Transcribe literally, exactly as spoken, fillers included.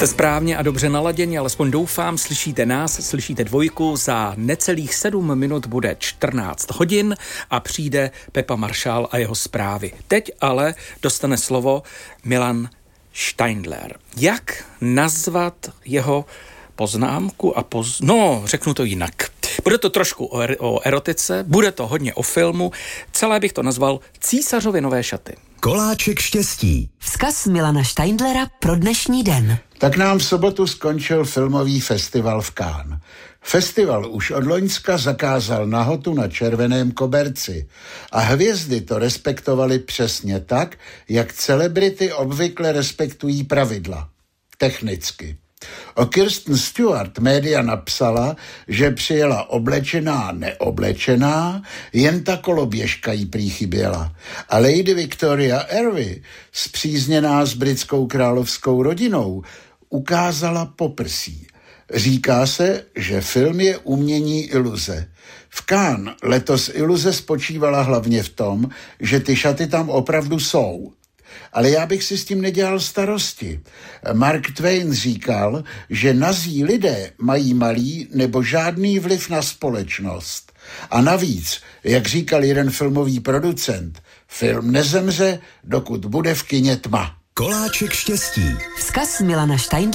Jste správně a dobře naladěni, alespoň doufám, slyšíte nás, slyšíte dvojku, za necelých sedm minut bude čtrnáct hodin a přijde Pepa Maršál a jeho zprávy. Teď ale dostane slovo Milan Steindler. Jak nazvat jeho poznámku a poz... No, řeknu to jinak. Bude to trošku o, er- o erotice, bude to hodně o filmu, celé bych to nazval Císařovy nové šaty. Koláček štěstí. Vzkaz Milana Steindlera pro dnešní den. Tak nám v sobotu skončil filmový festival v Cannes. Festival už od loňska zakázal nahotu na červeném koberci a hvězdy to respektovaly přesně tak, jak celebrity obvykle respektují pravidla. Technicky. O Kirsten Stewart média napsala, že přijela oblečená neoblečená, jen ta koloběžka jí prý chyběla. A Lady Victoria Airway, spřízněná s britskou královskou rodinou, ukázala poprsí. Říká se, že film je umění iluze. V Cannes letos iluze spočívala hlavně v tom, že ty šaty tam opravdu jsou. Ale já bych si s tím nedělal starosti. Mark Twain říkal, že nazí lidé mají malý nebo žádný vliv na společnost. A navíc, jak říkal jeden filmový producent, film nezemře, dokud bude v kině tma. Koláček štěstí. Vzkaz Milana Steindlera